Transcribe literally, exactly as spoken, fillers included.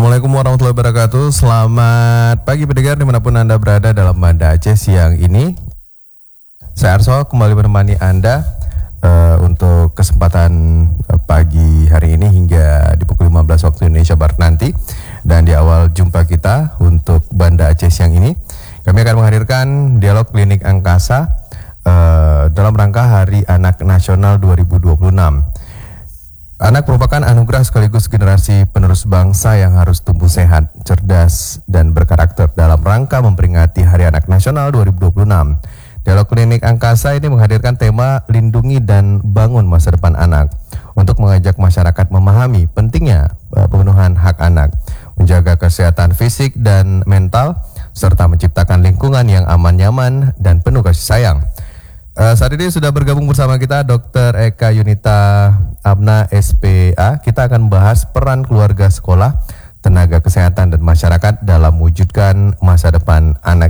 Assalamualaikum warahmatullahi wabarakatuh. Selamat pagi pendengar dimanapun Anda berada dalam Banda Aceh siang ini. Saya Arso kembali menemani Anda uh, untuk kesempatan uh, pagi hari ini hingga di pukul lima belas waktu Indonesia Barat nanti. Dan di awal jumpa kita untuk Banda Aceh siang ini, kami akan menghadirkan dialog klinik angkasa uh, dalam rangka Hari Anak Nasional dua ribu dua puluh enam. Anak merupakan anugerah sekaligus generasi penerus bangsa yang harus tumbuh sehat, cerdas, dan berkarakter dalam rangka memperingati Hari Anak Nasional dua ribu dua puluh enam. Dialog Klinik Angkasa ini menghadirkan tema Lindungi dan Bangun Masa Depan Anak untuk mengajak masyarakat memahami pentingnya pemenuhan hak anak, menjaga kesehatan fisik dan mental, serta menciptakan lingkungan yang aman, nyaman, dan penuh kasih sayang. Uh, saat ini sudah bergabung bersama kita Dokter Eka Yunita Abna S P A. Kita akan membahas peran keluarga, sekolah, tenaga kesehatan, dan masyarakat dalam mewujudkan masa depan anak